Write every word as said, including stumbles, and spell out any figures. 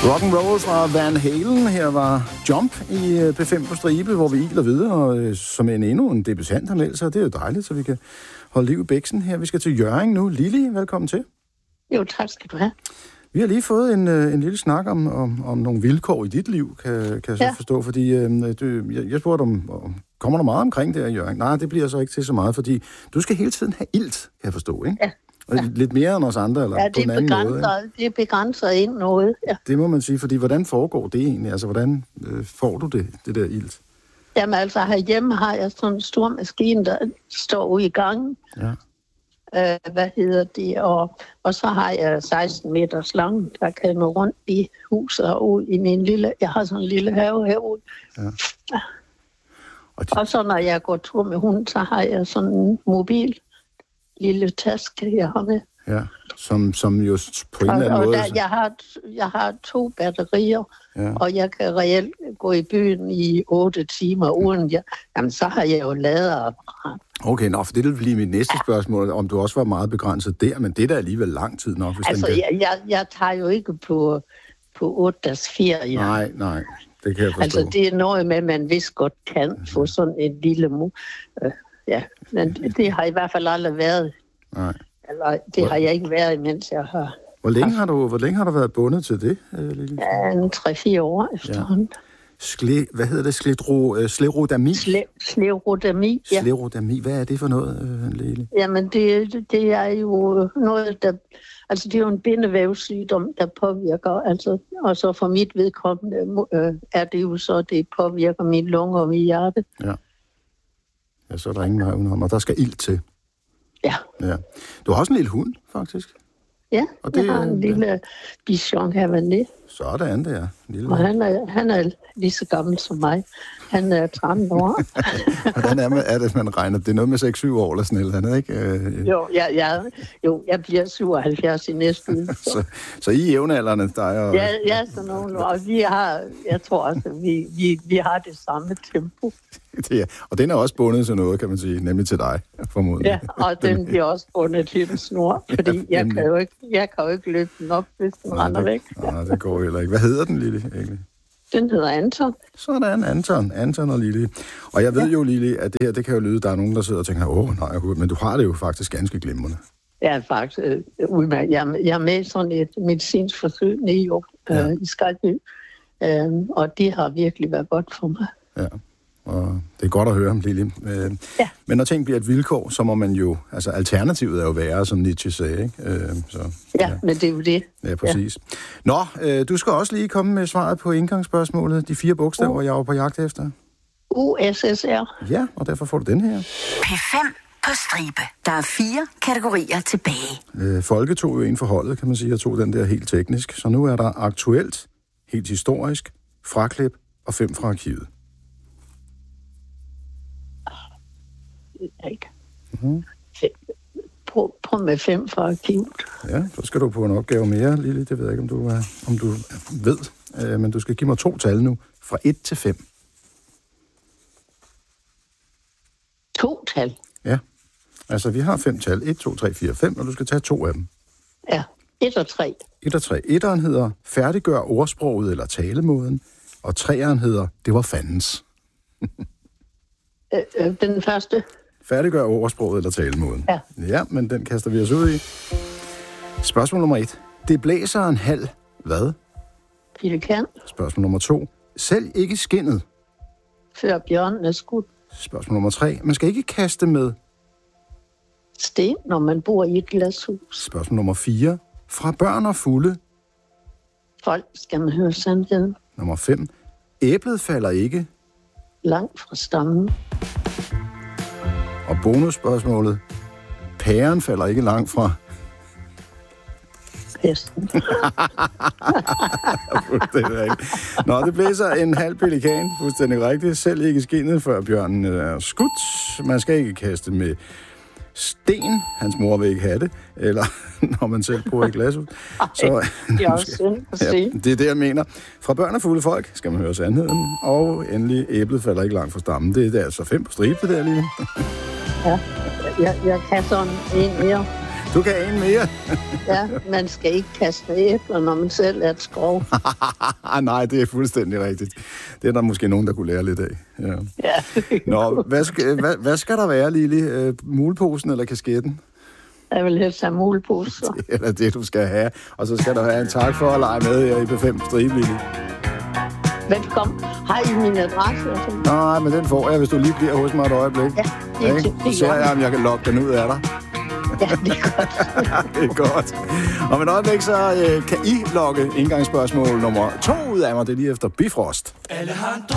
Rock'n'roll fra Van Halen. Her var Jump i P fem på stribe, hvor vi iler videre, og som en endnu en debutant har meldt sig. Det er jo dejligt, så vi kan holde liv i bæksen her. Vi skal til Hjørring nu. Lili, velkommen til. Jo, tak skal du have. Vi har lige fået en, en lille snak om, om, om nogle vilkår i dit liv, kan, kan jeg så ja. forstå, fordi øh, du, jeg, jeg spurgte om, om, kommer der meget omkring det her, Hjørring? Nej, det bliver så ikke til så meget, fordi du skal hele tiden have ilt, kan jeg forstå, ikke? Ja. Ja. Lidt mere end os andre, eller ja, på en anden måde? Ja, det begrænser ind noget, ja. Det må man sige, fordi hvordan foregår det egentlig? Altså, hvordan øh, får du det, det der ilt? Jamen altså, herhjemme har jeg sådan en stor maskine, der står ude i gangen. Ja. Øh, hvad hedder det? Og, og så har jeg seksten meter slange, der kan nå rundt i huset og ud i min lille... Jeg har sådan en lille have herude. Ja. Ja. Og, de... og så når jeg går tur med hunden, så har jeg sådan en mobil lille taske, jeg har med. Ja, som, som jo på en og, eller anden og måde... Der, jeg, har, jeg har to batterier, ja. og jeg kan reelt gå i byen i otte timer uden... Jeg, jamen, så har jeg jo ladeapparat. Okay, nå, for det vil blive mit næste spørgsmål, om du også var meget begrænset der, men det er da alligevel lang tid nok. Hvis altså, den jeg, jeg, jeg tager jo ikke på, på otte dages ferie. Nej, nej, det kan jeg forstå. Altså, det er noget med, at man vist godt kan få sådan en lille mu... Øh, ja, men det, det har i hvert fald aldrig været. Nej. Eller, det har jeg ikke været, mens jeg har... Hvor længe har du, hvor længe har du været bundet til det, Lille? Ja, en tre-fire år efterhånden. Ja. Skle, hvad hedder det? Skledro, sklerodami? Sle, sklerodami, ja. Sklerodami, hvad er det for noget, øh, Lille? Jamen, det, det er jo noget, der... Altså, det er jo en bindevævssygdom, der påvirker, altså... Og så for mit vedkommende øh, er det jo så, det påvirker mine lunger og mit hjerte. Ja. Ja, så er der ingen vej udenom, og der skal ilt til. Ja. Ja. Du har også en lille hund, faktisk. Ja, og det, jeg har en lille ja. Bichon Havanais. Sådan, det er. Lille. Og han er, han er lige så gammel som mig. Han er tretten år. Hvordan er, man, er det, man regner? Det er noget med seks syv år eller sådan noget, han er ikke? Øh, jo, jeg, jeg, jo, jeg bliver syvoghalvfjerds i næste uge. Så, så, så I er jævnaldrende, dig og... Ja, ja, så nogle år. Vi har, jeg tror også, vi, vi, vi har det samme tempo. Det er, og den er også bundet til noget, kan man sige, nemlig til dig, formodentlig. Ja, og den bliver også bundet til en snor, fordi jeg kan jo ikke, jeg kan jo ikke løbe den op, hvis den nej, render det, væk. Nej, det går heller ikke. Hvad hedder den, Lili, egentlig? Den hedder Anton. Sådan, Anton. Anton og Lili. Og jeg ved ja. jo, Lili, at det her, det kan jo lyde, der er nogen, der sidder og tænker, åh, nej, men du har det jo faktisk ganske glimrende. Ja, faktisk øh, udmærket. Jeg, jeg er med i sådan et medicinsk forsøg nede i, ja. øh, i Skalby, øh, og det har virkelig været godt for mig. Ja. Og det er godt at høre om, Lili. Øh, ja. Men når ting bliver et vilkår, så må man jo... Altså, alternativet er jo værre, som Nietzsche sagde, ikke? Øh, så, ja, ja, men det er jo det. Ja, præcis. Ja. Nå, øh, du skal også lige komme med svaret på indgangsspørgsmålet. De fire bogstaver, uh. jeg var på jagt efter. U S S R. Ja, og derfor får du den her. P fem på stribe. Der er fire kategorier tilbage. Øh, Folke tog jo en for holdet, kan man sige, og tog den der helt teknisk. Så nu er der aktuelt, helt historisk, fraklip og fem fra arkivet. Ikke. Mm-hmm. Prøv, prøv med fem fra arkivet. Ja, så skal du på en opgave mere, Lili. Det ved jeg ikke, om du, om du ved. Øh, men du skal give mig to tal nu. Fra et til fem. To tal? Ja. Altså, vi har fem tal. et, to, tre, fire, fem, og du skal tage to af dem. Ja. et og tre. et og tre. Etteren hedder færdiggør ordsproget eller talemåden. Og treeren hedder det var fandens. øh, øh, den første... Færdiggør ordsproget eller talemåden. Ja. Ja, men den kaster vi os ud i. Spørgsmål nummer et. Det blæser en halv... Hvad? Pelikan. Spørgsmål nummer to. Selv ikke skindet. Før bjørnen er skudt. Spørgsmål nummer tre. Man skal ikke kaste med... sten, når man bor i et glashus. Spørgsmål nummer fire. Fra børn og fulde. Folk skal man høre sandheden. Nummer fem. Æblet falder ikke. Langt fra stammen. Og bonusspørgsmålet. Pæren falder ikke langt fra... Pesten. Nå, det blæser en halv pelikan, fuldstændig rigtigt. Selv ikke skindet, før bjørnen er skudt. Man skal ikke kaste med sten. Hans mor vil ikke have det. Eller når man selv bor i glashus. Så, det er også synd at se. Ja, det er det, jeg mener. Fra børn og fulde folk skal man høre sandheden. Og endelig, æblet falder ikke langt fra stammen. Det er altså fem på stribe, det der lige. Ja, jeg, jeg kan sådan en mere. Du kan en mere. Ja, man skal ikke kaste æbler, når man selv er et skrov. Nej, det er fuldstændig rigtigt. Det er der måske nogen, der kunne lære lidt af. Ja. Ja. Nå, hvad skal, hvad, hvad skal der være, Lili? Øh, muleposen eller kasketten? Jeg vil helst have mulepose. Det er det, du skal have. Og så skal der have en tak for at lege med her i B fem Stribe, Lili. Velkommen. Har I min adresse? Altså? Nej, men den får jeg, hvis du lige bliver hos mig et øjeblik. Ja, det er okay? det. det så ser jeg, om jeg kan lokke den ud af dig. Ja, det er godt. Det er godt. Om et øjeblik, så øh, kan I logge indgangsspørgsmål nummer to ud af mig. Det er lige efter Bifrost. Alejandro